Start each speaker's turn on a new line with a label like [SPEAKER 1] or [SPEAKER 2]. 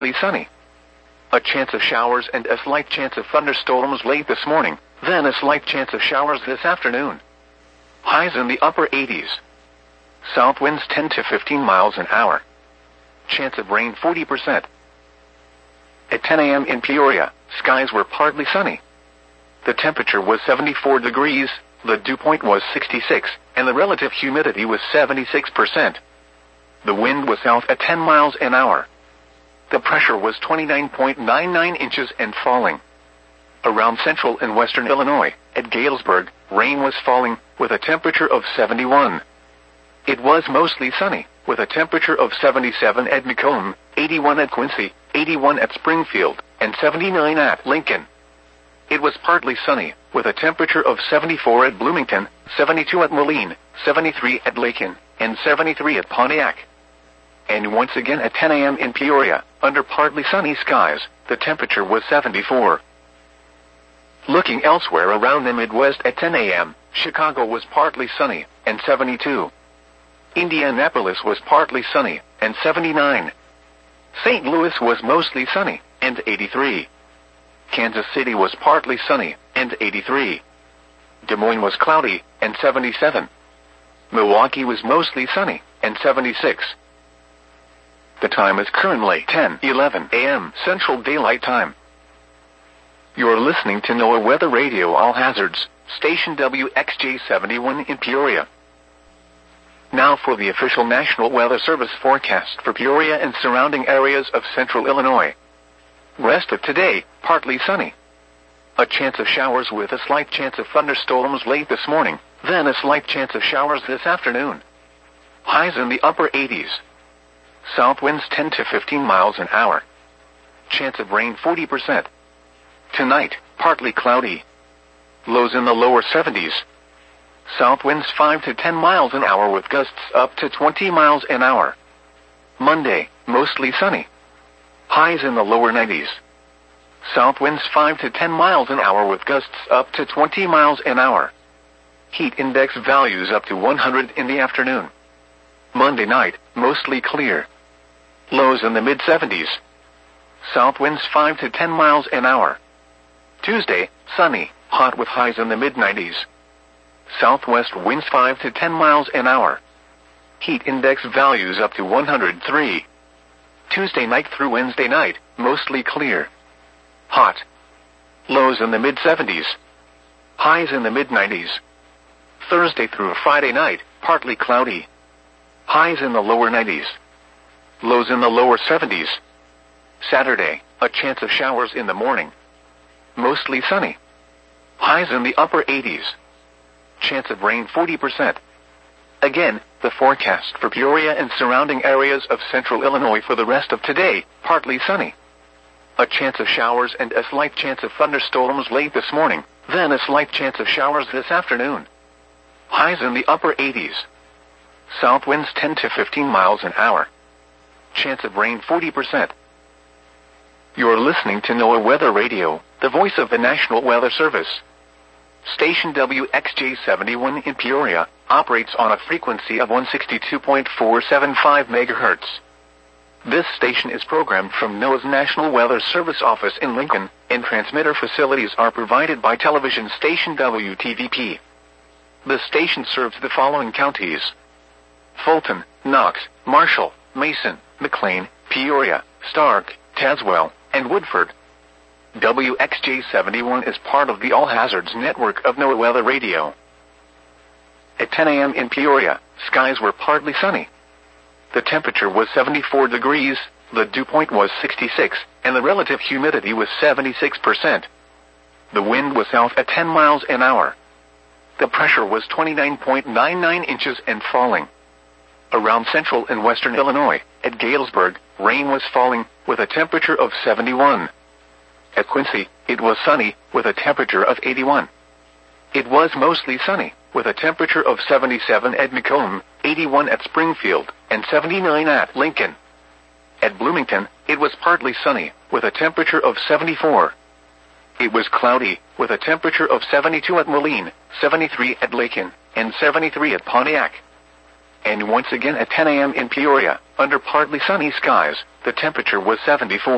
[SPEAKER 1] sunny. A chance of showers and a slight chance of thunderstorms late this morning, then a slight chance of showers this afternoon. Highs in the upper 80s. South winds 10 to 15 miles an hour. Chance of rain 40%. At 10 a.m. in Peoria, skies were partly sunny. The temperature was 74 degrees, the dew point was 66, and the relative humidity was 76%. The wind was south at 10 miles an hour. The pressure was 29.99 inches and falling. Around central and western Illinois, at Galesburg, rain was falling, with a temperature of 71. It was mostly sunny, with a temperature of 77 at Macomb, 81 at Quincy, 81 at Springfield, and 79 at Lincoln. It was partly sunny, with a temperature of 74 at Bloomington, 72 at Moline, 73 at Lakin, and 73 at Pontiac. And once again at 10 a.m. in Peoria, under partly sunny skies, the temperature was 74. Looking elsewhere around the Midwest at 10 a.m., Chicago was partly sunny, and 72. Indianapolis was partly sunny, and 79. St. Louis was mostly sunny, and 83. Kansas City was partly sunny, and 83. Des Moines was cloudy, and 77. Milwaukee was mostly sunny, and 76. The time is currently 10:11 a.m. Central Daylight Time. You're listening to NOAA Weather Radio All Hazards, station WXJ71 in Peoria. Now for the official National Weather Service forecast for Peoria and surrounding areas of central Illinois. Rest of today, partly sunny. A chance of showers with a slight chance of thunderstorms late this morning, then a slight chance of showers this afternoon. Highs in the upper 80s. South winds 10 to 15 miles an hour. Chance of rain 40%. Tonight, partly cloudy. Lows in the lower 70s. South winds 5 to 10 miles an hour with gusts up to 20 miles an hour. Monday, mostly sunny. Highs in the lower 90s. South winds 5 to 10 miles an hour with gusts up to 20 miles an hour. Heat index values up to 100 in the afternoon. Monday night, mostly clear. Lows in the mid-70s. South winds 5 to 10 miles an hour. Tuesday, sunny, hot with highs in the mid-90s. Southwest winds 5 to 10 miles an hour. Heat index values up to 103. Tuesday night through Wednesday night, mostly clear. Hot. Lows in the mid-70s. Highs in the mid-90s. Thursday through Friday night, partly cloudy. Highs in the lower 90s. Lows in the lower 70s. Saturday, a chance of showers in the morning. Mostly sunny. Highs in the upper 80s. Chance of rain 40%. Again, the forecast for Peoria and surrounding areas of central Illinois for the rest of today, partly sunny. A chance of showers and a slight chance of thunderstorms late this morning, then a slight chance of showers this afternoon. Highs in the upper 80s. South winds 10 to 15 miles an hour. Chance of rain 40%. You're listening to NOAA Weather Radio, the voice of the National Weather Service. Station WXJ71 in Peoria operates on a frequency of 162.475 MHz. This station is programmed from NOAA's National Weather Service office in Lincoln, and transmitter facilities are provided by television station WTVP. The station serves the following counties: Fulton, Knox, Marshall, Mason, McLean, Peoria, Stark, Tazewell, and Woodford. WXJ71 is part of the All Hazards network of NOAA Weather Radio. At 10 a.m. in Peoria, skies were partly sunny. The temperature was 74 degrees, the dew point was 66, and the relative humidity was 76%. The wind was south at 10 miles an hour. The pressure was 29.99 inches and falling. Around central and western Illinois, at Galesburg, rain was falling, with a temperature of 71. At Quincy, it was sunny, with a temperature of 81. It was mostly sunny, with a temperature of 77 at Macomb, 81 at Springfield, and 79 at Lincoln. At Bloomington, it was partly sunny, with a temperature of 74. It was cloudy, with a temperature of 72 at Moline, 73 at Lakin, and 73 at Pontiac. And once again at 10 a.m. in Peoria, under partly sunny skies, the temperature was 74.